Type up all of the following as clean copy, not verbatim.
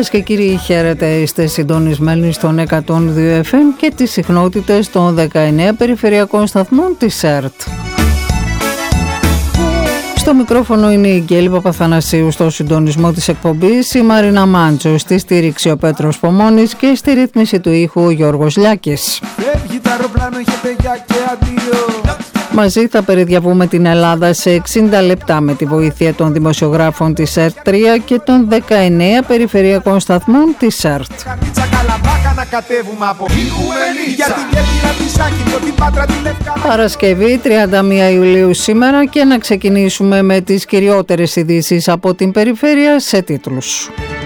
Κυρίες και κύριοι, χαίρετε, είστε συντονισμένοι στον 102 FM και τις συχνότητες των 19 περιφερειακών σταθμών της ΕΡΤ. Στο μικρόφωνο είναι η Γκέλη Παπαθανασίου, στο συντονισμό της εκπομπής η Μαρίνα Μάντζο, στη στήριξη ο Πέτρος Πομώνης και στη ρύθμιση του ήχου ο Γιώργος Λιάκης. Μαζί θα περιδιαβούμε την Ελλάδα σε 60 λεπτά με τη βοήθεια των δημοσιογράφων της ΕΡΤ3 και των 19 περιφερειακών σταθμών της ΕΡΤ. Παρασκευή 31 Ιουλίου σήμερα και να ξεκινήσουμε με τις κυριότερες ειδήσεις από την περιφέρεια σε τίτλους.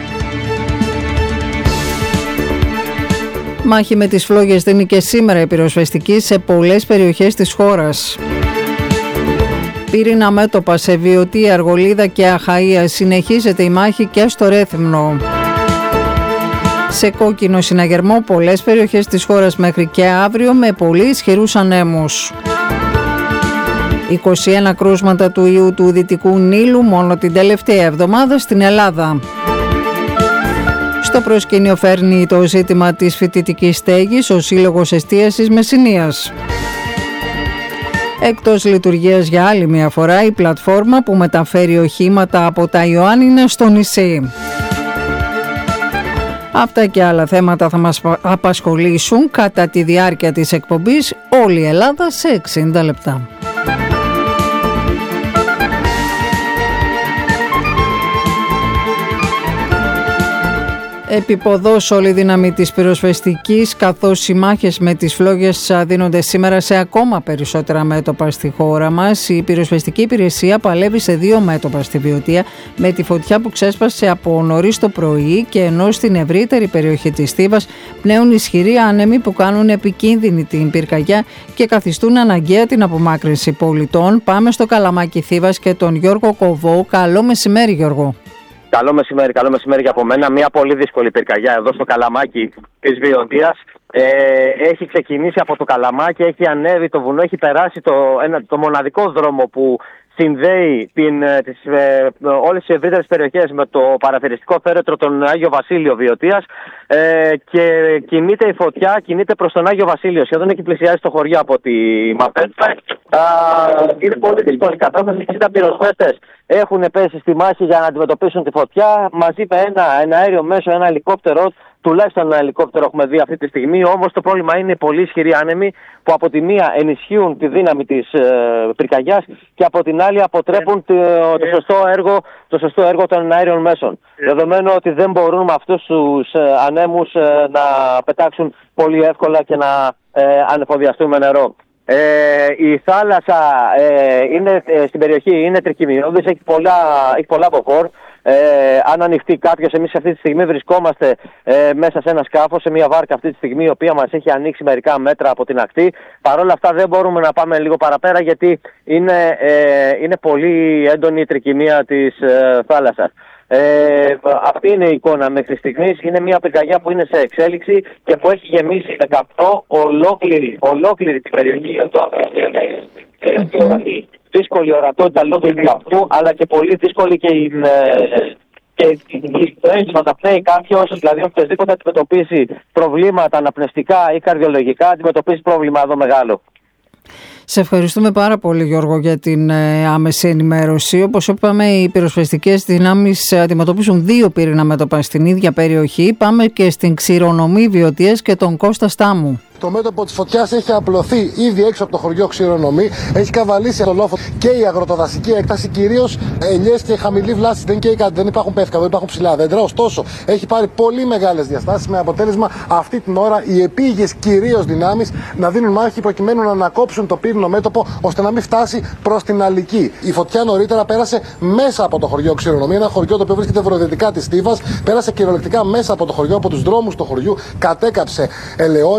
Μάχη με τις φλόγες δίνει και σήμερα η πυροσβεστική σε πολλές περιοχές της χώρας. Πύρινα μέτωπα σε Βιωτή, Αργολίδα και Αχαΐα, συνεχίζεται η μάχη και στο Ρέθυμνο. Σε κόκκινο συναγερμό πολλές περιοχές της χώρας μέχρι και αύριο με πολύ ισχυρούς ανέμους. 21 κρούσματα του ιού του Δυτικού Νείλου μόνο την τελευταία εβδομάδα στην Ελλάδα. Στο προσκήνιο φέρνει το ζήτημα της φοιτητικής στέγης ο Σύλλογος Εστίασης Μεσσηνίας. Εκτός λειτουργίας για άλλη μια φορά η πλατφόρμα που μεταφέρει οχήματα από τα Ιωάννινα στο νησί. Αυτά και άλλα θέματα θα μας απασχολήσουν κατά τη διάρκεια της εκπομπής όλη η Ελλάδα σε 60 λεπτά. Επιποδός όλη η δύναμη της πυροσβεστικής, καθώς οι μάχες με τις φλόγες δίνονται σήμερα σε ακόμα περισσότερα μέτωπα στη χώρα μας. Η πυροσβεστική υπηρεσία παλεύει σε 2 μέτωπα στη Βιωτία με τη φωτιά που ξέσπασε από νωρίς το πρωί, και ενώ στην ευρύτερη περιοχή της Θήβας πνέουν ισχυροί άνεμοι που κάνουν επικίνδυνη την πυρκαγιά και καθιστούν αναγκαία την απομάκρυνση πολιτών. Πάμε στο Καλαμάκι Θήβας και τον Γιώργο Κοβό. Καλό μεσημέρι, Γιώργο. Καλό μεσημέρι για από μένα. Μια πολύ δύσκολη πυρκαγιά εδώ στο Καλαμάκι της Βιωτίας. Έχει ξεκινήσει από το Καλαμάκι, έχει ανέβει το βουνό, έχει περάσει το μοναδικό δρόμο που συνδέει όλες τις ευρύτερες περιοχές με το παραθεριστικό φέρετρο τον Άγιο Βασίλειο Βιωτίας, και κινείται η φωτιά, κινείται προς τον Άγιο Βασίλειο. Σχεδόν έχει πλησιάσει το χωριό από τη Μαπέτσα. Είναι πολύ δύσκολη κατάσταση. 60 πυροσβέστες έχουν πέσει στη μάχη για να αντιμετωπίσουν τη φωτιά, μαζί με ένα αέριο μέσο, ένα ελικόπτερο. Τουλάχιστον ένα ελικόπτερο έχουμε δει αυτή τη στιγμή. Όμως το πρόβλημα είναι οι πολύ ισχυροί άνεμοι που από τη μία ενισχύουν τη δύναμη της πυρκαγιάς και από την άλλη αποτρέπουν το σωστό έργο των αέριων μέσων. Δεδομένου ότι δεν μπορούν με αυτούς τους ανέμους να πετάξουν πολύ εύκολα και να ανεφοδιαστούν με νερό. Η θάλασσα στην περιοχή είναι τρικυμιώδης, έχει πολλά μποφόρ. Αν ανοιχτεί κάποιος, εμείς αυτή τη στιγμή βρισκόμαστε μέσα σε ένα σκάφος, σε μια βάρκα αυτή τη στιγμή, η οποία μας έχει ανοίξει μερικά μέτρα από την ακτή. Παρ' όλα αυτά δεν μπορούμε να πάμε λίγο παραπέρα, γιατί είναι πολύ έντονη η τρικυμία της θάλασσας. Αυτή είναι η εικόνα μέχρι στιγμής. Είναι μια πυρκαγιά που είναι σε εξέλιξη και που έχει γεμίσει με καυτό ολόκληρη την περιοχή. Δύσκολη ορατότητα λόγω του καυτού, αλλά και πολύ δύσκολη και το αίσθημα να πνέει κάποιος, δηλαδή οποιοδήποτε αντιμετωπίσει προβλήματα αναπνευστικά ή καρδιολογικά, αντιμετωπίσει πρόβλημα εδώ μεγάλο. Σε ευχαριστούμε πάρα πολύ, Γιώργο, για την άμεση ενημέρωση. Όπως είπαμε, οι πυροσβεστικές δυνάμεις αντιμετωπίζουν 2 πύρινα μέτωπα στην ίδια περιοχή. Πάμε και στην Ξηρονομή Βιωτίας και τον Κώστα Στάμου. Το μέτωπο της φωτιάς έχει απλωθεί ήδη έξω από το χωριό Ξηρονομή, έχει καβαλήσει το λόφο και η αγροτοδασική έκταση, κυρίως ελιές και χαμηλή βλάση. Δεν υπάρχουν πεύκα, δεν υπάρχουν ψηλά δέντρα. Ωστόσο, έχει πάρει πολύ μεγάλες διαστάσεις, με αποτέλεσμα αυτή την ώρα οι επίγειες κυρίως δυνάμεις να δίνουν μάχη προκειμένου να ανακόψουν το πύρινο μέτωπο, ώστε να μην φτάσει προς την Αλική. Η φωτιά νωρίτερα πέρασε μέσα από το χωριό Ξηρονομή, ένα χωριό το οποίο βρίσκεται βορειοδυτικά της Θήβας. Πέρασε κυριολεκτικά μέσα από το χωριό, από τους δρόμους του χωριού, κατέκαψε ελαιώνες,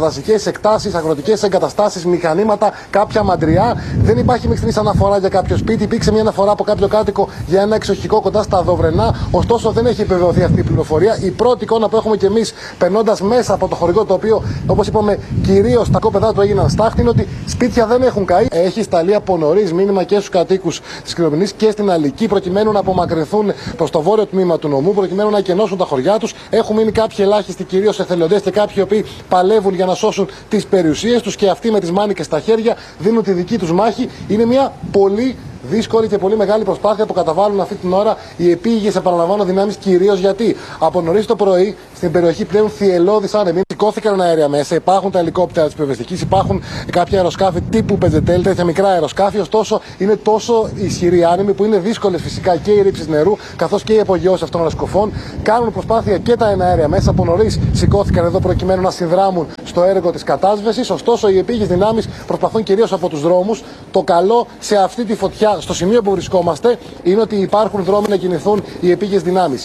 αγροτοδασικές εκτάσεις, αγροτικές εγκαταστάσεις, μηχανήματα, κάποια μαντριά. Δεν υπάρχει μέχρι στιγμής αναφορά για κάποιο σπίτι. Υπήρξε μια αναφορά από κάποιο κάτοικο για ένα εξοχικό κοντά στα Δοβρενά. Ωστόσο, δεν έχει επιβεβαιωθεί αυτή η πληροφορία. Η πρώτη εικόνα που έχουμε κι εμείς περνώντας μέσα από το χωρικό, το οποίο, όπως είπαμε, κυρίως τα κόπεδά του έγιναν στάχτη, είναι ότι σπίτια δεν έχουν καεί. Έχει σταλεί από νωρίς μήνυμα και στους κατοίκους της Κρυομηνής και στην Αλική, προκειμένου να απομακρυνθούν προς το βόρειο τμήμα του νομού, προκειμένου να εκενώσουν τα χωριά τους. Έχουν μείνει κάποιοι ελάχιστοι, κυρίως εθελοντές και κάποιοι οι οποίοι παλεύουν για να σώσουν τις περιουσίες τους και αυτοί με τις μάνικες στα χέρια δίνουν τη δική τους μάχη. Είναι μια πολύ δύσκολη και πολύ μεγάλη προσπάθεια που καταβάλουν αυτή την ώρα οι επίγειες, επαναλαμβάνω, δυνάμεις, κυρίως γιατί από νωρίς το πρωί στην περιοχή πλέον θυελλώδης άνεμοι. Σηκώθηκαν αέρια μέσα, υπάρχουν τα ελικόπτερα της πυροσβεστικής, υπάρχουν κάποια αεροσκάφη τύπου Πετζετέλ, τέτοια μικρά αεροσκάφη. Ωστόσο, είναι τόσο ισχυροί άνεμοι που είναι δύσκολες φυσικά και οι ρήψεις νερού καθώς και οι απογειώσεις αυτών των σκοφών. Κάνουν προσπάθεια και τα εναέρια μέσα. Από νωρίς σηκώθηκαν εδώ προκειμένου να συνδράμουν στο έργο της κατάσβεσης. Ωστόσο, οι επίγειες δυνάμεις προσπαθούν κυρίως από τους δρόμους. Το καλό σε αυτή τη φωτιά, στο σημείο που βρισκόμαστε, είναι ότι υπάρχουν δρόμοι να κινηθούν οι επίγειες δυνάμεις.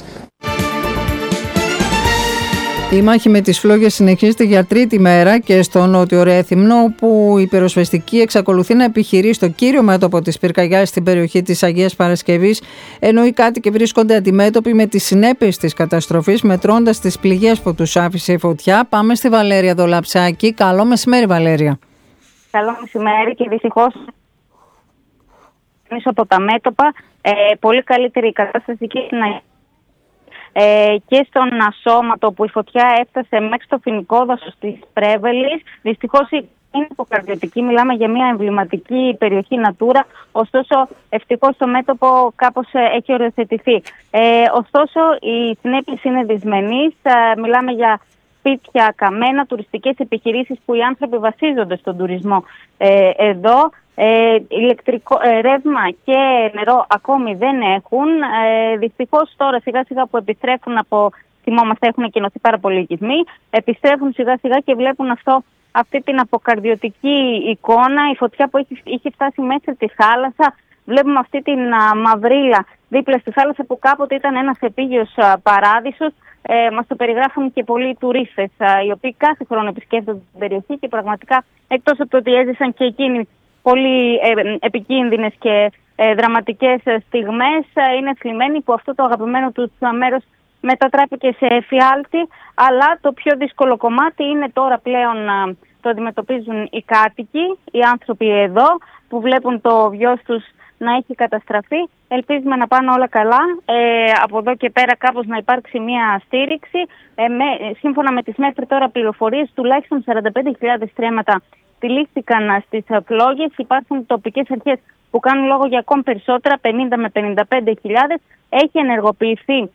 Η μάχη με τις φλόγες συνεχίζεται για τρίτη μέρα και στο Νότιο Ρέθυμνο, όπου η πυροσβεστική εξακολουθεί να επιχειρεί στο κύριο μέτωπο της πυρκαγιάς στην περιοχή της Αγίας Παρασκευής, ενώ οι κάτοικοι βρίσκονται αντιμέτωποι με τις συνέπειες της καταστροφής, μετρώντας τις πληγές που τους άφησε η φωτιά. Πάμε στη Βαλέρια Δολαψάκη. Καλό μεσημέρι, Βαλέρια. Καλό μεσημέρι και δυστυχώς από τα μέτωπα πολύ καλύτερη η κατάσταση και στην και στον Ασώματο, που η φωτιά έφτασε μέχρι στο φοινικό δάσος της Πρέβελης. Δυστυχώς είναι υποκαρδιωτική, μιλάμε για μια εμβληματική περιοχή Natura, ωστόσο ευτυχώς το μέτωπο κάπως έχει οριοθετηθεί. Ωστόσο οι συνέπειες είναι δυσμενείς, μιλάμε για σπίτια καμένα, τουριστικές επιχειρήσεις που οι άνθρωποι βασίζονται στον τουρισμό εδώ. Ηλεκτρικό ρεύμα και νερό ακόμη δεν έχουν. Δυστυχώς τώρα σιγά σιγά που επιστρέφουν από, θυμόμαστε, έχουν εκκοινωθεί πάρα πολλοί οικισμοί, επιστρέφουν σιγά σιγά και βλέπουν αυτή την αποκαρδιωτική εικόνα. Η φωτιά που είχε φτάσει μέσα στη θάλασσα, βλέπουμε αυτή την μαυρίλα δίπλα στη θάλασσα που κάποτε ήταν ένας επίγειος παράδεισος. Μας το περιγράφουν και πολλοί τουρίστες, οι οποίοι κάθε χρόνο επισκέπτονται την περιοχή και πραγματικά, εκτός από το ότι έζησαν και εκείνοι πολύ επικίνδυνες και δραματικές στιγμές, είναι θλιμμένοι που αυτό το αγαπημένο τους μέρος μετατράπηκε σε εφιάλτη. Αλλά το πιο δύσκολο κομμάτι είναι τώρα πλέον το αντιμετωπίζουν οι κάτοικοι, οι άνθρωποι εδώ που βλέπουν το βιός τους να έχει καταστραφεί. Ελπίζουμε να πάνε όλα καλά. Από εδώ και πέρα κάπως να υπάρξει μια στήριξη. Σύμφωνα με τις μέχρι τώρα πληροφορίες, τουλάχιστον 45.000 στρέμματα στηλίχθηκαν στις φλόγες. Υπάρχουν τοπικές αρχές που κάνουν λόγο για ακόμη περισσότερα, 50 με 55.000. Έχει ενεργοποιηθεί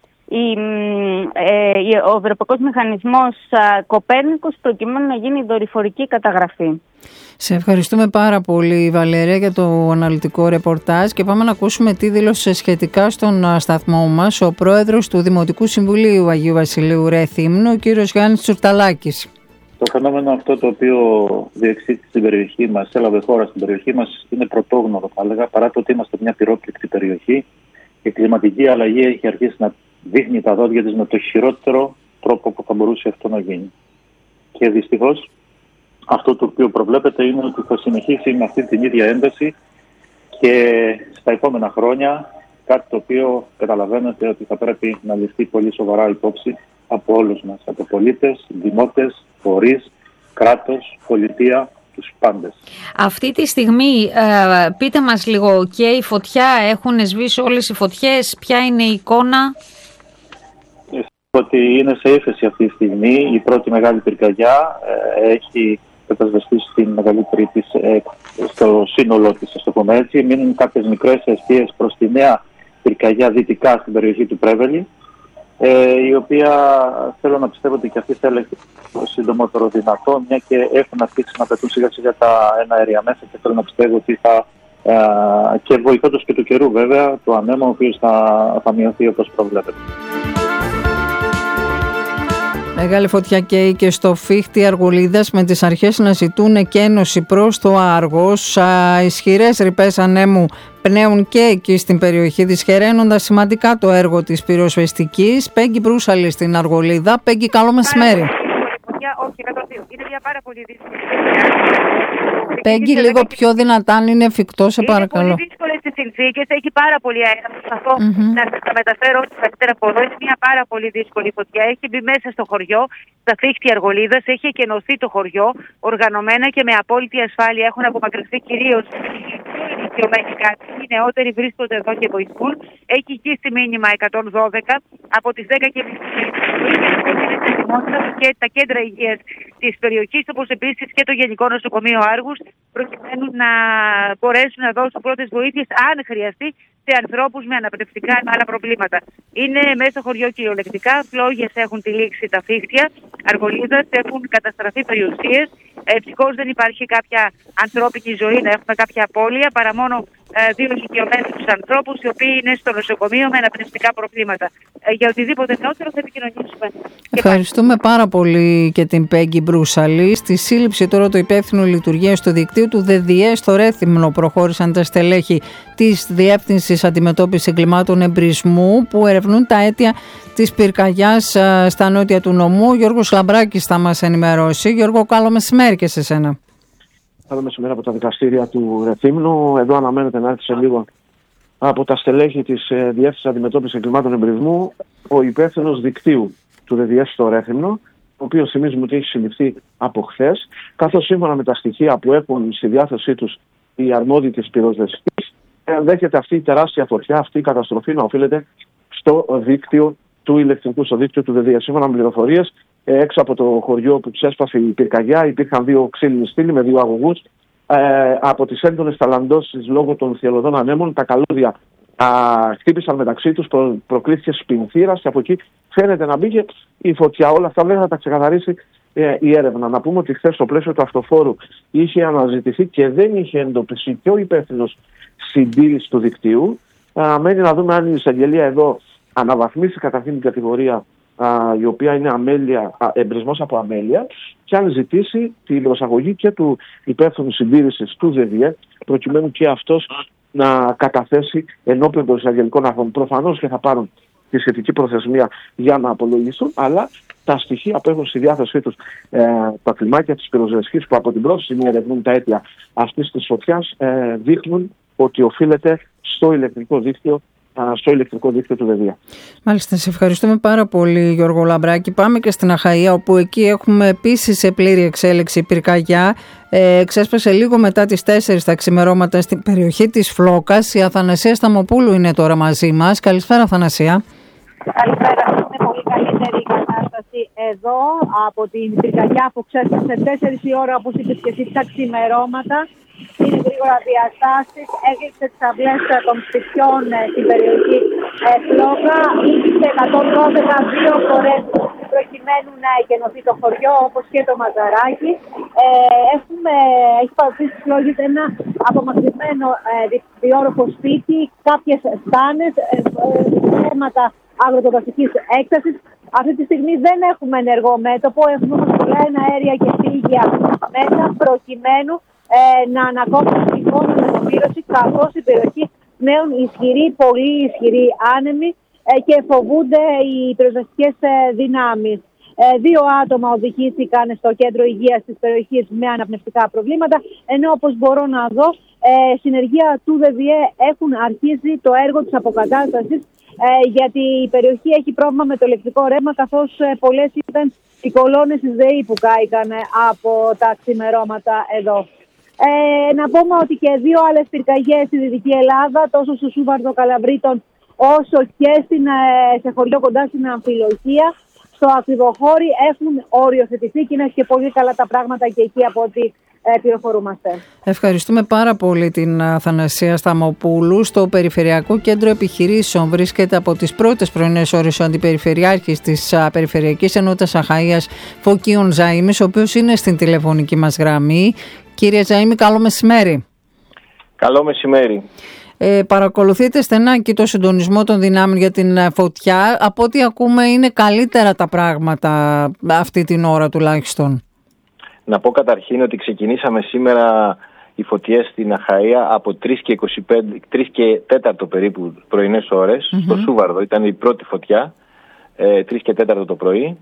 ο Ευρωπαϊκός Μηχανισμός Κοπέρνικος προκειμένου να γίνει η δορυφορική καταγραφή. Σε ευχαριστούμε πάρα πολύ, Βαλέρια, για το αναλυτικό ρεπορτάζ και πάμε να ακούσουμε τι δήλωσε σχετικά στον σταθμό μας ο πρόεδρος του Δημοτικού Συμβουλίου Αγίου Βασιλείου Ρέθυμνου, ο κύριος Γιάννης Τσουρταλάκης. Το φαινόμενο αυτό το οποίο διεξήχθη στην περιοχή μας, έλαβε χώρα στην περιοχή μας, είναι πρωτόγνωρο, θα έλεγα, παρά το ότι είμαστε μια πυρόπληκτη περιοχή. Η κλιματική αλλαγή έχει αρχίσει να δείχνει τα δόντια της με το χειρότερο τρόπο που θα μπορούσε αυτό να γίνει. Και δυστυχώς αυτό το οποίο προβλέπεται είναι ότι θα συνεχίσει με αυτή την ίδια ένταση και στα επόμενα χρόνια, κάτι το οποίο καταλαβαίνετε ότι θα πρέπει να ληφθεί πολύ σοβαρά υπόψη από όλους μας, από πολίτες, δημότες, φορείς, κράτος, πολιτεία, τους πάντες. Αυτή τη στιγμή, πείτε μας λίγο, και η φωτιά, έχουν σβήσει όλες οι φωτιές, ποια είναι η εικόνα? Ότι είναι σε ύφεση αυτή τη στιγμή. Η πρώτη μεγάλη πυρκαγιά έχει κατασβεστεί στην μεγαλύτερη της, στο σύνολό της, ας το πούμε έτσι. Μείνουν κάποιες μικρές αιστείες προς τη νέα πυρκαγιά δυτικά στην περιοχή του Πρέβελη, η οποία θέλω να πιστεύω ότι και αυτή θέλει το συντομότερο δυνατό, μια και έχουν αρχίσει να πετούν σιγά σιγά τα εναέρια μέσα, και θέλω να πιστεύω ότι θα, και βοηθώντας και του καιρού βέβαια, το ανέμο ο οποίος θα μειωθεί όπως προβλέπεται. Μεγάλη φωτιά καίει και στο Φίχτη Αργολίδας, με τις αρχές να ζητούν εκένωση προς το Άργος. Ισχυρές ρηπές ανέμου πνέουν και εκεί στην περιοχή, δυσχεραίνοντας σημαντικά το έργο της πυροσβεστικής. Πέγγι Μπρούσαλη στην Αργολίδα. Πέγγι, καλό μεσημέρι. Όχι, 102. Είναι μια πάρα πολύ δύσκολη. Πέγγι, λίγο πιο δυνατά, αν είναι εφικτό, σε παρακαλώ. Είναι πολύ δύσκολες τις συνθήκες, έχει πάρα πολύ αέρα. Προσπαθώ να σας τα μεταφέρω όσο καλύτερα από εδώ. Είναι μια πάρα πολύ δύσκολη φωτιά. Έχει μπει μέσα στο χωριό, στα δίχτυα Αργολίδας, έχει εκενωθεί το χωριό οργανωμένα και με απόλυτη ασφάλεια. Έχουν απομακρυνθεί κυρίως οι ηλικιωμένοι κάτοικοι. Οι νεότεροι βρίσκονται εδώ και βοηθούν. Έχει γύσει μήνυμα 112 από τις 10:30 και τα κέντρα υγείας της περιοχής, όπως επίσης και το Γενικό Νοσοκομείο Άργους, προκειμένου να μπορέσουν να δώσουν πρώτες βοήθειες, αν χρειαστεί, σε ανθρώπους με αναπνευστικά ή με άλλα προβλήματα. Είναι μέσα στο χωριό κυριολεκτικά. Φλόγες έχουν τυλίξει τα φύχτια Αργολίδας, έχουν καταστραφεί περιουσίες. Ευτυχώς δεν υπάρχει κάποια ανθρώπινη ζωή, να έχουμε κάποια απώλεια, παρά μόνο 2 ηλικιωμένους ανθρώπους, οι οποίοι είναι στο νοσοκομείο με αναπνευστικά προβλήματα. Για οτιδήποτε νεότερο θα επικοινωνήσουμε. Ευχαριστούμε πάρα πολύ και την Πέγγι Μπρούσαλη. Στη σύλληψη τώρα του υπεύθυνου λειτουργίας του δικτύου του ΔΔΕ στο Ρέθυμνο προχώρησαν τα στελέχη της Διεύθυνσης Αντιμετώπισης Εγκλημάτων Εμπρισμού, που ερευνούν τα αίτια της πυρκαγιάς στα νότια του νομού. Γιώργος Λαμπράκης θα μας ενημερώσει. Γιώργο, καλό μεσημέρι και σε σένα. Καλό μεσημέρι από τα δικαστήρια του Ρεθύμνου. Εδώ αναμένεται να έρθει σε λίγο από τα στελέχη της Διεύθυνσης Αντιμετώπισης Εγκλημάτων Εμπρισμού ο υπεύθυνος δικτύου του ΔΔΕ στο Ρέθυμνο, ο οποίος θυμίζουμε ότι έχει συλληφθεί από χθες, καθώς σύμφωνα με τα στοιχεία που έχουν στη διάθεσή τους οι αρμόδιοι της πυροσβεστικής, ενδέχεται αυτή η τεράστια φωτιά, αυτή η καταστροφή να οφείλεται στο δίκτυο του ηλεκτρικού, στο δίκτυο του ΔΔΕ. Σύμφωνα με πληροφορίες, έξω από το χωριό που ξέσπασε η πυρκαγιά, υπήρχαν 2 ξύλινοι στήλοι με 2 αγωγούς. Από τις έντονες ταλαντώσεις λόγω των θυελλωδών ανέμων, τα καλώδια χτύπησαν μεταξύ τους, προκλήθηκε σπινθήρας και από εκεί φαίνεται να μπήκε η φωτιά. Όλα αυτά βέβαια θα τα ξεκαθαρίσει η έρευνα. Να πούμε ότι χθες στο πλαίσιο του αυτοφόρου είχε αναζητηθεί και δεν είχε εντοπιστεί και ο υπεύθυνος συντήρησης του δικτύου. Μένει να δούμε αν η εισαγγελία εδώ αναβαθμίσει καταρχήν την κατηγορία, η οποία είναι εμπρισμός από αμέλεια, και αν ζητήσει την προσαγωγή και του υπεύθυνου συντήρησης του ΔΔΕ, προκειμένου και αυτός να καταθέσει ενώπιον των εισαγγελικών αρχών. Προφανώς και θα πάρουν τη σχετική προθεσμία για να απολογηθούν, αλλά τα στοιχεία που έχουν στη διάθεσή τους τα κλιμάκια της πυροσβεστικής, που από την πρώτη στιγμή ερευνούν τα αίτια αυτής της φωτιάς, δείχνουν ότι οφείλεται στο ηλεκτρικό δίκτυο του ΔΔΕ. Μάλιστα, σε ευχαριστούμε πάρα πολύ, Γιώργο Λαμπράκη. Πάμε και στην Αχαΐα, όπου εκεί έχουμε επίσης σε πλήρη εξέλιξη πυρκαγιά. Ξέσπασε λίγο μετά τις 4 τα ξημερώματα στην περιοχή της Φλόκας. Η Αθανασία Σταμοπούλου είναι τώρα μαζί μας. Καλησπέρα, Αθανασία. Καλησπέρα. Είναι πολύ καλύτερη η κατάσταση εδώ από την πυρκαγιά που ξέσπασε 4 η ώρα, όπως είπες και εσύ, τα ξημερώματα. Είναι γρήγορα διαστάσεις, έκλεισε τις αυλές των σπιτιών στην περιοχή Φλόκα. Ήρθε 112 2 φορές προκειμένου να εκενωθεί το χωριό, όπως και το Μαζαράκι. Έχει παρουσιάσει στις φλόγες ένα απομακρυσμένο διόροφο σπίτι, κάποιες στάνες, θέματα αγροτοδασικής έκτασης. Αυτή τη στιγμή δεν έχουμε ενεργό μέτωπο, έχουμε όμως πολλά αέρια και φύγια μέσα, προκειμένου να ανακόψουν την εικόνα με ενημέρωση, καθώς η περιοχή νέων ισχυρή, πολύ ισχυρή άνεμη και φοβούνται οι πυροσβεστικές δυνάμεις. 2 άτομα οδηγήθηκαν στο κέντρο υγείας της περιοχής με αναπνευστικά προβλήματα, ενώ όπως μπορώ να δω, συνεργεία του ΔΔΕ έχουν αρχίσει το έργο της αποκατάστασης, γιατί η περιοχή έχει πρόβλημα με το ηλεκτρικό ρεύμα, καθώς πολλές ήταν οι κολόνες της ΔΕΗ που κάηκαν από τα ξημερώματα εδώ. Να πούμε ότι και 2 άλλες πυρκαγιές στη Δυτική Ελλάδα, τόσο στο Σούβαρδο Καλαβρίτων όσο και σε χωριό κοντά στην Αμφιλοχία, στο Ακριβοχώρι, έχουν οριοθετηθεί και είναι και πολύ καλά τα πράγματα και εκεί από ό,τι πληροφορούμαστε. Ευχαριστούμε πάρα πολύ την Αθανασία Σταμοπούλου. Στο Περιφερειακό Κέντρο Επιχειρήσεων βρίσκεται από τις πρώτες πρωινές ώρες ο Αντιπεριφερειάρχης της Περιφερειακής Ενότητας Αχαΐας, Φωκίων Ζαΐμης, ο οποίος είναι στην τηλεφωνική μας γραμμή. Κύριε Ζαΐμη, καλό μεσημέρι. Καλό μεσημέρι. Παρακολουθείτε στενά και το συντονισμό των δυνάμεων για την φωτιά. Από ό,τι ακούμε είναι καλύτερα τα πράγματα αυτή την ώρα τουλάχιστον. Να πω καταρχήν ότι ξεκινήσαμε σήμερα οι φωτιές στην Αχαΐα από 3 και 4 περίπου πρωινές ώρες. Στο Σούβαρδο ήταν η πρώτη φωτιά, 3 και 4 το πρωί.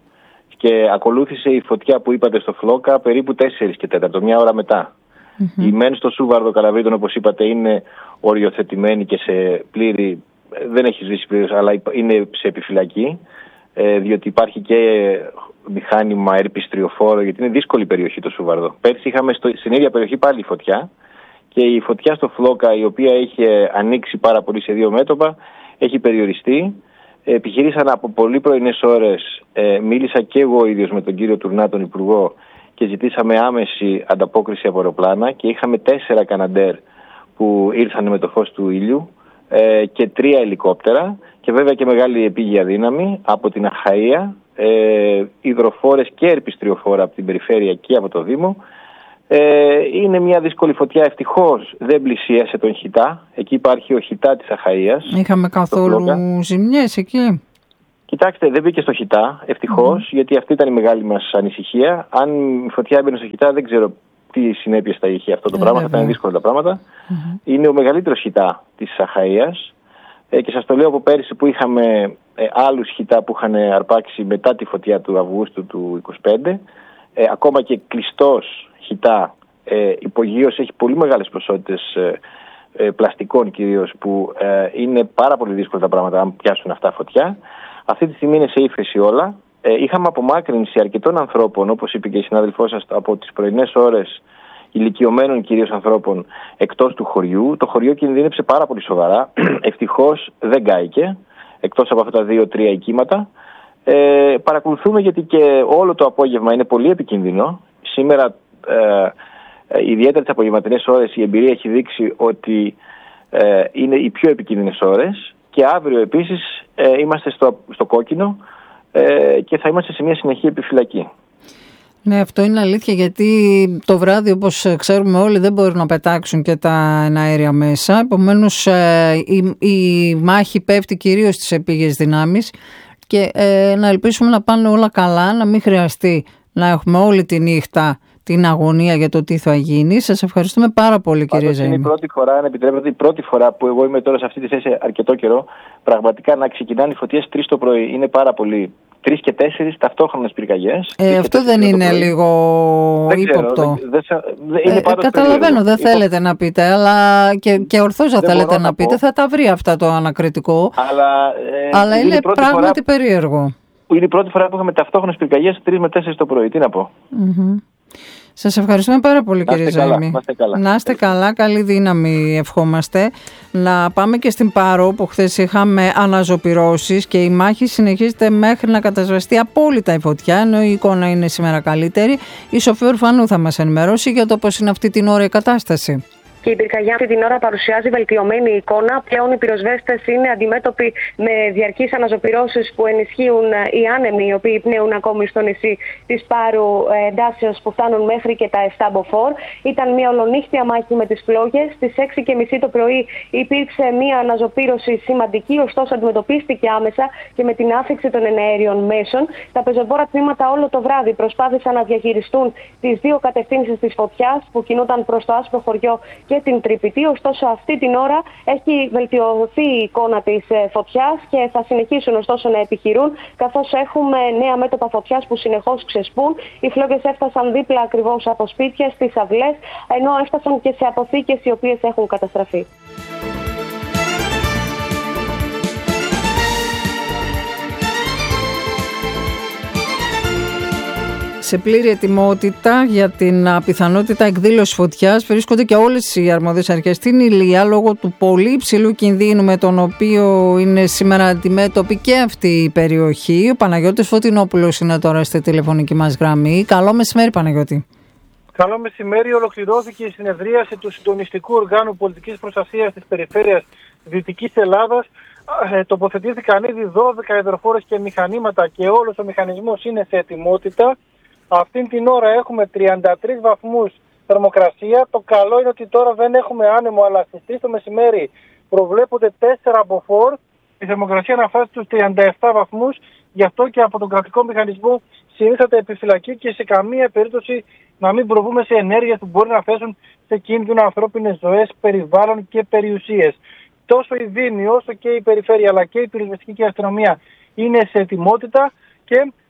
Και ακολούθησε η φωτιά που είπατε στο Φλόκα περίπου 4 και 4, μια ώρα μετά. Η μεν στο Σούβαρδο Καλαβρίτων, όπως είπατε, είναι οριοθετημένη και σε πλήρη, δεν έχει σβήσει πλήρως, αλλά είναι σε επιφυλακή, διότι υπάρχει και μηχάνημα ερπιστριοφόρο, γιατί είναι δύσκολη περιοχή το Σούβαρδο. Πέρσι είχαμε στην ίδια περιοχή πάλι φωτιά, και η φωτιά στο Φλόκα, η οποία είχε ανοίξει πάρα πολύ σε 2 μέτωπα, έχει περιοριστεί. Επιχειρήσαν από πολύ πρωινές ώρες, μίλησα και εγώ ίδιος με τον κύριο Τουρνά, τον Υπουργό, και ζητήσαμε άμεση ανταπόκριση από αεροπλάνα, και είχαμε 4 Καναντέρ που ήρθαν με το φως του ήλιου και 3 ελικόπτερα, και βέβαια και μεγάλη επίγεια δύναμη από την Αχαΐα, υδροφόρες και ερπιστριοφόρα από την περιφέρεια και από το Δήμο. Είναι μια δύσκολη φωτιά, ευτυχώς δεν πλησίασε τον Χιτά. Εκεί υπάρχει ο Χιτά της Αχαΐας. Είχαμε καθόλου ζημιές εκεί? Κοιτάξτε, δεν μπήκε στο Χιτά, ευτυχώς, γιατί αυτή ήταν η μεγάλη μας ανησυχία. Αν η φωτιά έμπαινε στο Χιτά, δεν ξέρω τι συνέπειες θα είχε αυτό το πράγμα, θα ήταν δύσκολα τα πράγματα. Είναι ο μεγαλύτερος Χιτά της Αχαΐας, και σας το λέω από πέρυσι που είχαμε άλλους Χιτά που είχαν αρπάξει μετά τη φωτιά του Αυγούστου του 2025. Ακόμα και κλειστός Χιτά υπογείως έχει πολύ μεγάλες ποσότητες πλαστικών κυρίως, που είναι πάρα πολύ δύσκολα τα πράγματα αν πιάσουν αυτά φωτιά. Αυτή τη στιγμή είναι σε ύφεση όλα. Είχαμε απομάκρυνση αρκετών ανθρώπων, όπως είπε και η συνάδελφός σας, από τις πρωινές ώρες, ηλικιωμένων κυρίως ανθρώπων εκτός του χωριού. Το χωριό κινδύνεψε πάρα πολύ σοβαρά. Ευτυχώς δεν κάηκε, εκτός από αυτά τα 2-3 οικήματα. Παρακολουθούμε, γιατί και όλο το απόγευμα είναι πολύ επικίνδυνο. Σήμερα, ιδιαίτερα τις απογευματινές ώρες, η εμπειρία έχει δείξει ότι είναι οι πιο επικίνδυνες ώρες, και αύριο επίσης είμαστε στο κόκκινο, και θα είμαστε σε μια συνεχή επιφυλακή. Ναι, αυτό είναι αλήθεια, γιατί το βράδυ, όπως ξέρουμε όλοι, δεν μπορούν να πετάξουν και τα εναέρια μέσα. Επομένως η μάχη πέφτει κυρίως στις επίγειες δυνάμεις, και να ελπίσουμε να πάνε όλα καλά, να μην χρειαστεί να έχουμε όλη τη νύχτα την αγωνία για το τι θα γίνει. Σας ευχαριστούμε πάρα πολύ, κύριε Ζέμη. Είναι η πρώτη φορά, αν επιτρέπετε, η πρώτη φορά που εγώ είμαι τώρα σε αυτή τη θέση αρκετό καιρό, πραγματικά να ξεκινάνε οι φωτιές 3 το πρωί. Είναι πάρα πολύ. 3 και 4 ταυτόχρονες πυρκαγιές. Αυτό δεν είναι λίγο ύποπτο? Καταλαβαίνω, δεν θέλετε να πείτε, αλλά και ορθώς δεν θέλετε να πείτε. Θα τα βρει αυτά το ανακριτικό. Αλλά είναι πράγματι περίεργο. Είναι η πρώτη φορά που είχαμε ταυτόχρονες πυρκαγιές 3 με 4 το πρωί. Τι να πω. Σας ευχαριστούμε πάρα πολύ, κύριε Ζέμη. Να είστε καλά, καλή δύναμη ευχόμαστε. Να πάμε και στην Πάρο, που χθες είχαμε αναζωπυρώσεις, και η μάχη συνεχίζεται μέχρι να κατασβεστεί απόλυτα η φωτιά, ενώ η εικόνα είναι σήμερα καλύτερη. Η Σοφία Ορφανού θα μας ενημερώσει για το πώς είναι αυτή την ώρα η κατάσταση. Και η πυρκαγιά αυτή την ώρα παρουσιάζει βελτιωμένη εικόνα. Πλέον οι πυροσβέστες είναι αντιμέτωποι με διαρκείς αναζωπυρώσεις που ενισχύουν οι άνεμοι, οι οποίοι πνέουν ακόμη στο νησί της Πάρου, εντάσεις που φτάνουν μέχρι και τα 7 μποφόρ. Ήταν μια ολονύχτια μάχη με τις φλόγες. Στις 6:30 το πρωί υπήρξε μια αναζωπύρωση σημαντική, ωστόσο αντιμετωπίστηκε άμεσα και με την άφιξη των εναέριων μέσων. Τα πεζοπόρα τμήματα όλο το βράδυ προσπάθησαν να διαχειριστούν τις 2 κατευθύνσεις της φωτιάς που κινούταν προς το άσπρο χωριό και την Τρυπητή. Ωστόσο, αυτή την ώρα έχει βελτιωθεί η εικόνα της φωτιάς και θα συνεχίσουν ωστόσο να επιχειρούν, καθώς έχουμε νέα μέτωπα φωτιάς που συνεχώς ξεσπούν. Οι φλόγες έφτασαν δίπλα ακριβώς από σπίτια, στις αυλές, ενώ έφτασαν και σε αποθήκες οι οποίες έχουν καταστραφεί. Σε πλήρη ετοιμότητα για την πιθανότητα εκδήλωσης φωτιάς βρίσκονται και όλες οι αρμόδιες αρχές στην Ηλία, λόγω του πολύ υψηλού κινδύνου με τον οποίο είναι σήμερα αντιμέτωπη και αυτή η περιοχή. Ο Παναγιώτης Φωτεινόπουλος είναι τώρα στη τηλεφωνική μας γραμμή. Καλό μεσημέρι, Παναγιώτη. Καλό μεσημέρι. Ολοκληρώθηκε η συνεδρίαση του Συντονιστικού Οργάνου Πολιτικής Προστασίας της Περιφέρειας Δυτικής Ελλάδας. Τοποθετήθηκαν ήδη 12 υδροφόρες και μηχανήματα και όλος ο μηχανισμός είναι σε ετοιμότητα. Αυτήν την ώρα έχουμε 33 βαθμούς θερμοκρασία. Το καλό είναι ότι τώρα δεν έχουμε άνεμο, αλλά στις 3 το μεσημέρι προβλέπονται 4 μποφόρ. Η θερμοκρασία να φτάσει στους 37 βαθμούς. Γι' αυτό και από τον κρατικό μηχανισμό συνήθαται επιφυλακή και σε καμία περίπτωση να μην προβούμε σε ενέργειες που μπορεί να θέσουν σε κίνδυνο ανθρώπινες ζωές, περιβάλλον και περιουσίες. Τόσο η Δήμη όσο και η Περιφέρεια αλλά και η πυροσβεστική και η αστυνομία είναι σε ετοιμότητα και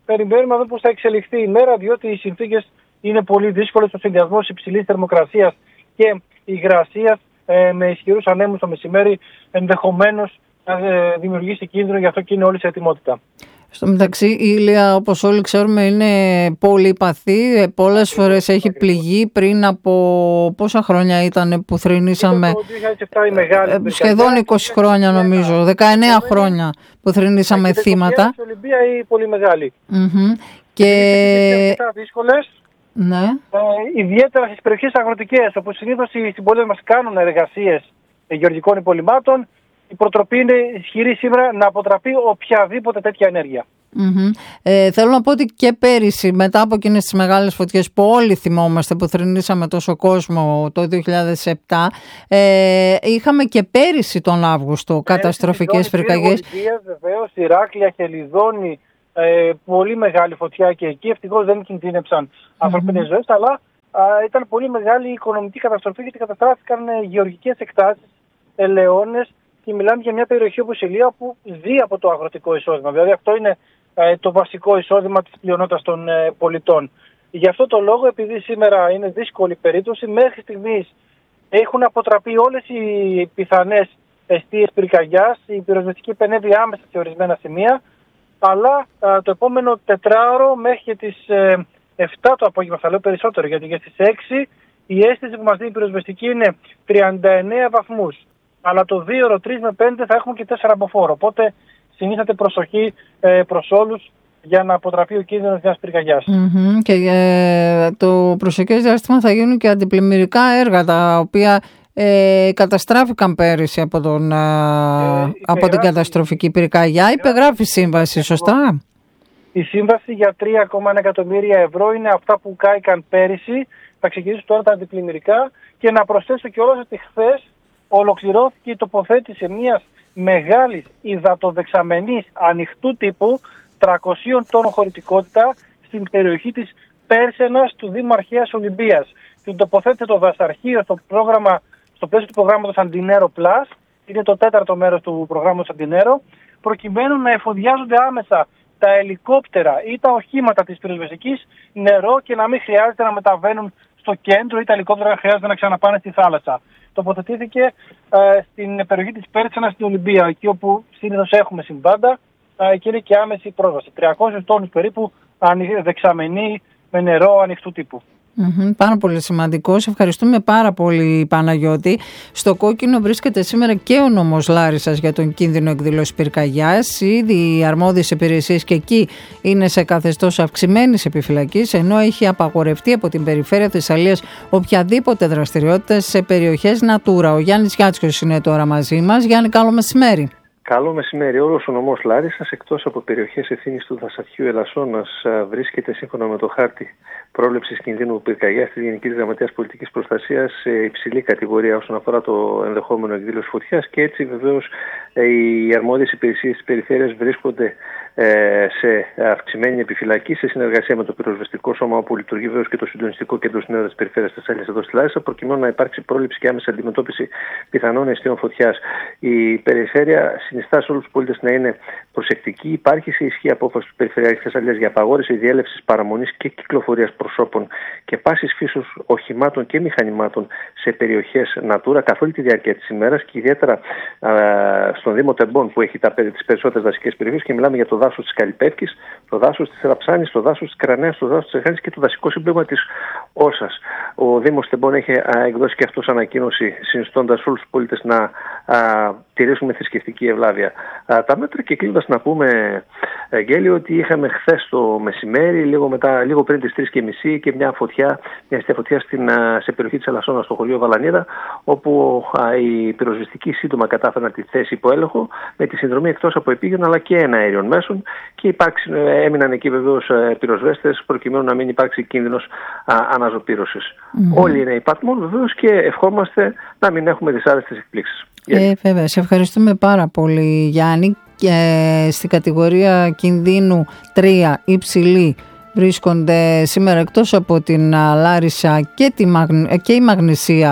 περιμένουμε να δούμε πώς θα εξελιχθεί η μέρα, διότι οι συνθήκες είναι πολύ δύσκολες. Ο συνδυασμός υψηλής θερμοκρασίας και υγρασίας με ισχυρούς ανέμους το μεσημέρι ενδεχομένως να δημιουργήσει κίνδυνο, γι' αυτό και είναι όλοι σε ετοιμότητα. Στο μεταξύ, η Ήλια, όπως όλοι ξέρουμε, είναι πολυπαθή. Πολλές φορές έχει πληγεί. Πριν από πόσα χρόνια ήταν που θρηνήσαμε? Το 2007 η μεγάλη σχεδόν 20 χρόνια νομίζω, 19 χρόνια που θρηνήσαμε θύματα. Η Ολυμπία η πολύ μεγάλη. Και δύσκολες. Ναι. Ιδιαίτερα στις περιοχές αγροτικές, όπου συνήθως οι συμπολίτες μας κάνουν εργασίες γεωργικών υπολειμμάτων, η προτροπή είναι ισχυρή σήμερα να αποτραπεί οποιαδήποτε τέτοια ενέργεια. Θέλω να πω ότι και πέρυσι, μετά από εκείνες τις μεγάλες φωτιές που όλοι θυμόμαστε, που θρηνήσαμε τόσο κόσμο το 2007, είχαμε και πέρυσι τον Αύγουστο καταστροφικές πυρκαγιές. Βεβαίως, Ηράκλεια, Χελιδόνη, πολύ μεγάλη φωτιά και εκεί. Ευτυχώς δεν κινδύνεψαν ανθρωπίνες ζωές, αλλά ήταν πολύ μεγάλη η οικονομική καταστροφή, γιατί καταστράφηκαν γεωργικές εκτάσεις, ελαιώνες, και μιλάμε για μια περιοχή όπως η Ηλία που ζει από το αγροτικό εισόδημα. Δηλαδή αυτό είναι το βασικό εισόδημα της πλειονότητας των πολιτών. Γι' αυτό το λόγο, επειδή σήμερα είναι δύσκολη περίπτωση, μέχρι στιγμής έχουν αποτραπεί όλες οι πιθανές εστίες πυρκαγιάς. Η πυροσβεστική επενέβη άμεσα σε ορισμένα σημεία, αλλά το επόμενο τετράωρο μέχρι και τις 7 το απόγευμα, θα λέω περισσότερο, γιατί για στις 6 η αίσθηση που μας δίνει η πυροσβεστική είναι 39 βαθμούς. Αλλά το 2, 3 με 5 θα έχουμε και 4 αποφόρο. Οπότε συνήθατε προσοχή προς όλους για να αποτραπεί ο κίνδυνος μιας πυρκαγιάς. Και το προσεχές διάστημα θα γίνουν και αντιπλημμυρικά έργα, τα οποία καταστράφηκαν πέρυσι από την καταστροφική πυρκαγιά. Υπεγράφει σύμβαση, σωστά? Η σύμβαση για 3,1 εκατομμύρια ευρώ είναι αυτά που κάηκαν πέρυσι. Θα ξεκινήσουν τώρα τα αντιπλημμυρικά, και να προσθέσω κιόλας ότι χθες ολοκληρώθηκε η τοποθέτηση μιας μεγάλης υδατοδεξαμενής ανοιχτού τύπου 300 τόνων χωρητικότητα στην περιοχή της Πέρσενας του Δήμου Αρχαίας Ολυμπίας. Την τοποθέτησε το δασαρχείο στο πλαίσιο του προγράμματος Αντινέρο Plus, είναι το 4ο μέρος του προγράμματος Αντινέρο, προκειμένου να εφοδιάζονται άμεσα τα ελικόπτερα ή τα οχήματα της πυροσβεστικής νερό, και να μην χρειάζεται να μεταβαίνουν στο κέντρο ή τα ελικόπτερα χρειάζεται να ξαναπάνε στη θάλασσα. Τοποθετήθηκε στην περιοχή της Πέρσενας στην Ολυμπία, εκεί όπου συνήθως έχουμε συμβάντα, και είναι και άμεση πρόσβαση. 300 τόνους περίπου δεξαμενή με νερό ανοιχτού τύπου. Πάρα πολύ σημαντικό. Σε ευχαριστούμε πάρα πολύ, Παναγιώτη. Στο κόκκινο βρίσκεται σήμερα και ο νόμος Λάρισσας για τον κίνδυνο εκδήλωσης πυρκαγιάς. Ήδη οι αρμόδιες υπηρεσίες και εκεί είναι σε καθεστώς αυξημένης επιφυλακής, ενώ έχει απαγορευτεί από την περιφέρεια Θεσσαλίας οποιαδήποτε δραστηριότητα σε περιοχές Natura. Ο Γιάννης Γιάτσιος είναι τώρα μαζί μας. Γιάννη, καλό μεσημέρι. Καλό μεσημέρι. Όλος ο νομός Λάρισσας, εκτός από περιοχές ευθύνης του Δασαρχείου Ελασσόνας, βρίσκεται σύμφωνα με το χάρτη πρόληψης κινδύνου πυρκαγιάς της Γενικής Γραμματείας Πολιτικής Προστασίας σε υψηλή κατηγορία όσον αφορά το ενδεχόμενο εκδήλωση φωτιάς, και έτσι βεβαίως οι αρμόδιες υπηρεσίες της περιφέρειας βρίσκονται σε αυξημένη επιφυλακή σε συνεργασία με το πυροσβεστικό σώμα, όπου λειτουργεί βεβαίως και το συντονιστικό κέντρο συνέδρας της περιφέρειας Θεσσαλίας εδώ στη Λάρισα, προκειμένου να υπάρξει πρόληψη και άμεση αντιμετώπιση πιθανών αιστείων φωτιάς. Η περιφέρεια συνιστά σε όλους τους πολίτες να είναι προσεκτικοί. Υπάρχει σε ισχύ απόφαση του Περιφερειάρχη Θεσσαλίας για απαγόρευση διέλευσης, παραμονής και κυκλοφορίας προσώπων και πάσης φύσεως οχημάτων και μηχανημάτων σε περιοχές Natura καθ' όλη τη διάρκεια της ημέρας, και ιδιαίτερα στον Δήμο Τεμπών, που έχει τις περισσότερες δασικές περιοχές, και μιλάμε για το δάσος της Καλυπεύκης, το δάσος της Ραψάνης, το δάσος της Κρανέας, το δάσος της Εχάνης και το δασικό συμπλήγμα της Όσας. Ο Δήμος Τεμπών έχει εκδώσει και αυτός ανακοίνωση, συνιστώντας όλους τους πολίτες να τηρήσουμε θρησκευτική ευλάβεια. Τα μέτρα, και κλείνοντας να πούμε, Γέλιο, ότι είχαμε χθες το μεσημέρι, λίγο πριν τις 3:30, και μια αστεία φωτιά σε περιοχή της Ελασσόνας, στο χωριό Βαλανίδα, όπου η πυροσβεστική σύντομα κατάφεραν τη θέση υπό έλεγχο, με τη συνδρομή εκτός από επίγειων αλλά και εναέριων μέσων, και έμειναν εκεί βεβαίως πυροσβέστες, προκειμένου να μην υπάρξει κίνδυνος αναζωπήρωσης. Όλοι είναι υπάτμον βεβαίως, και ευχόμαστε να μην έχουμε δυσάρεστες εκπλήξεις. Βέβαια, σε ευχαριστούμε πάρα πολύ, Γιάννη. Στην κατηγορία κινδύνου 3 υψηλή βρίσκονται σήμερα, εκτός από την Λάρισα, και η Μαγνησία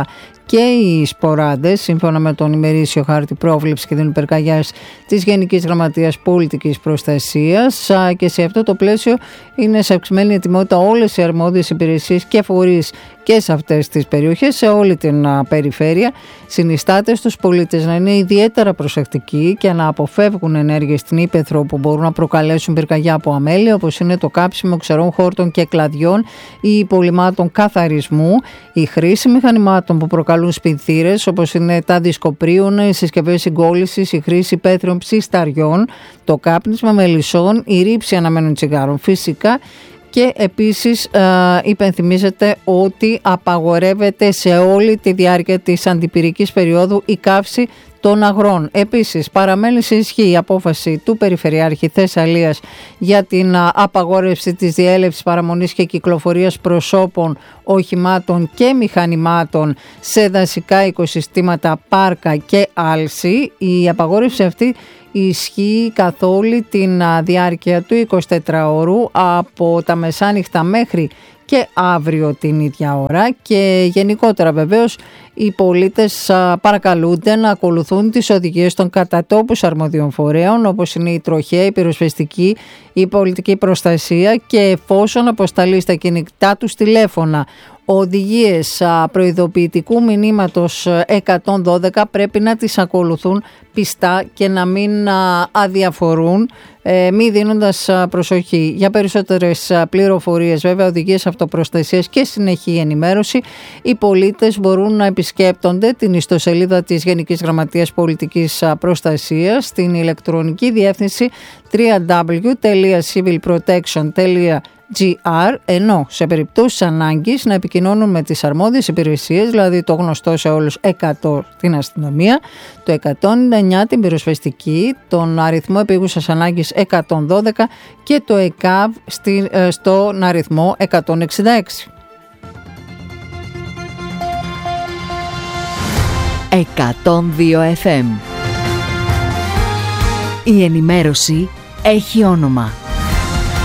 και οι σποράδες, σύμφωνα με τον ημερήσιο χάρτη πρόβλεψης κινδύνου πυρκαγιάς της Γενικής Γραμματείας Πολιτικής Προστασίας, και σε αυτό το πλαίσιο είναι σε αυξημένη ετοιμότητα όλες οι αρμόδιες υπηρεσίες και φορείς και σε αυτές τις περιοχές, σε όλη την περιφέρεια. Συνιστάται στους πολίτες να είναι ιδιαίτερα προσεκτικοί και να αποφεύγουν ενέργειες στην ύπαιθρο που μπορούν να προκαλέσουν πυρκαγιά από αμέλεια, όπως είναι το κάψιμο ξερών χόρτων και κλαδιών ή υπολειμμάτων καθαρισμού, η χρήση μηχανημάτων που προκαλούν σπινθήρες, όπως είναι τα δισκοπρίων, οι συσκευές συγκόλλησης, η χρήση υπαίθριων ψισταριών, το κάπνισμα μελισσών, η ρήψη αναμένων τσιγάρων φυσικά. Και επίσης υπενθυμίζεται ότι απαγορεύεται σε όλη τη διάρκεια της αντιπυρικής περίοδου η καύση των αγρών. Επίσης παραμένει σε ισχύ η απόφαση του Περιφερειάρχη Θεσσαλίας για την απαγόρευση της διέλευσης, παραμονής και κυκλοφορίας προσώπων, οχημάτων και μηχανημάτων σε δασικά οικοσυστήματα, πάρκα και άλση. Η απαγόρευση αυτή ισχύει καθ' όλη την διάρκεια του 24ωρου, από τα μεσάνυχτα μέχρι και αύριο την ίδια ώρα, και γενικότερα βεβαίως οι πολίτες παρακαλούνται να ακολουθούν τις οδηγίες των κατατόπους αρμοδίων φορέων, όπως είναι η τροχέα, η πυροσβεστική, η πολιτική προστασία, και εφόσον αποσταλεί στα κινητά τους τηλέφωνα οδηγίες προειδοποιητικού μηνύματος 112, πρέπει να τις ακολουθούν πιστά και να μην αδιαφορούν, μη δίνοντας προσοχή. Για περισσότερες πληροφορίες, βέβαια, οδηγίες αυτοπροστασίας και συνεχή ενημέρωση, οι πολίτες μπορούν να επισκέπτονται την ιστοσελίδα της Γενικής Γραμματείας Πολιτικής Προστασίας στην ηλεκτρονική διεύθυνση www.civilprotection.gr, ενώ σε περιπτώσεις ανάγκης να επικοινώνουν με τις αρμόδιες υπηρεσίες, δηλαδή το γνωστό σε όλους 100 την αστυνομία, το 199 την πυροσβεστική, τον αριθμό επίγουσας ανάγκης 112 και το ΕΚΑΒ στον αριθμό 166. 102 FM. Η ενημέρωση έχει όνομα.